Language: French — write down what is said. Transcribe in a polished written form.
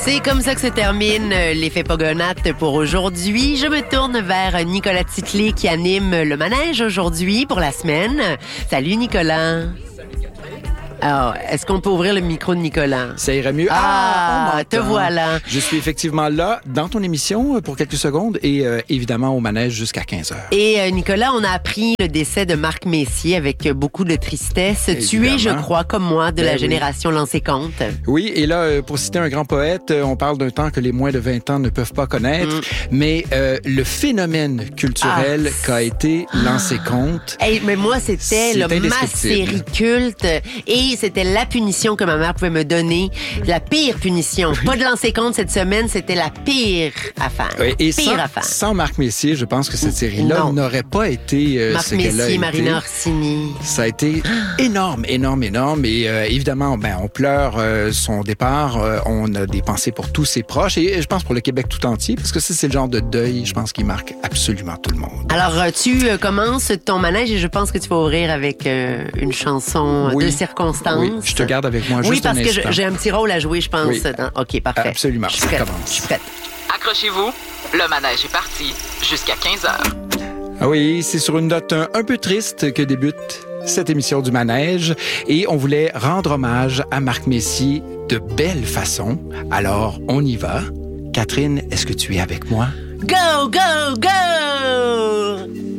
C'est comme ça que se termine l'effet Pogonate pour aujourd'hui. Je me tourne vers Nicolas Titley qui anime le manège aujourd'hui pour la semaine. Salut Nicolas. Alors, est-ce qu'on peut ouvrir le micro de Nicolas? Ça irait mieux. Te voilà. Je suis effectivement là dans ton émission pour quelques secondes et évidemment au manège jusqu'à 15h. Et Nicolas, on a appris le décès de Marc Messier avec beaucoup de tristesse. Évidemment. Tu es, je crois, comme moi, de la génération Lancé Compte. Oui, et là, pour citer un grand poète, on parle d'un temps que les moins de 20 ans ne peuvent pas connaître, mais le phénomène culturel qu'a été Lancé Compte. Hey, mais moi, c'était ma indescriptible. série culte et c'était la punition que ma mère pouvait me donner. La pire punition. Pas de Lancé Compte cette semaine, c'était la pire affaire. Oui, et pire affaire. sans Marc Messier, je pense que cette série-là n'aurait pas été Marc ce qu'elle a Messier, été. Marina Orsini. Ça a été énorme. Et évidemment, on pleure son départ. On a des pensées pour tous ses proches et je pense pour le Québec tout entier parce que ça, c'est le genre de deuil, je pense, qui marque absolument tout le monde. Alors, tu commences ton manège et je pense que tu vas ouvrir avec une chanson de circonstance. Oui, je te garde avec moi juste un instant. Oui, parce que j'ai un petit rôle à jouer, je pense. Oui. OK, parfait. Absolument, Je suis ça prête. commence. Je suis prête. Accrochez-vous, le manège est parti jusqu'à 15h. Ah oui, c'est sur une note un peu triste que débute cette émission du manège et on voulait rendre hommage à Marc Messier de belle façon. Alors, on y va. Catherine, est-ce que tu es avec moi? Go, go, go!